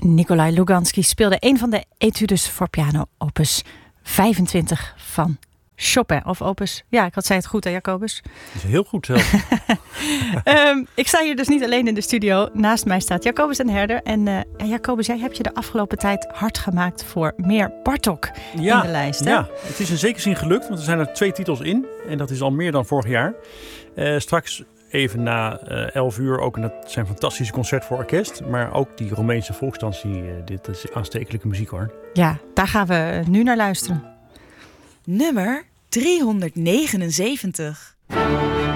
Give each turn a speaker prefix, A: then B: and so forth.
A: Nikolai Lugansky speelde een van de etudes voor piano, opus 25 van Chopin. Of opus, ja, ik zei het goed hè, Jacobus?
B: Dat is heel goed zelf.
A: Ik sta hier dus niet alleen in de studio. Naast mij staat Jacobus den Herder. En Jacobus, jij hebt je de afgelopen tijd hard gemaakt voor meer Bartók in de lijst. Hè?
B: Ja, het is in zekere zin gelukt, want er zijn er 2 titels in. En dat is al meer dan vorig jaar. Straks even na 11 uur ook zijn fantastische concert voor orkest. Maar ook die Roemeense volksdansie, dit is aanstekelijke muziek hoor.
A: Ja, daar gaan we nu naar luisteren.
C: Nummer 379.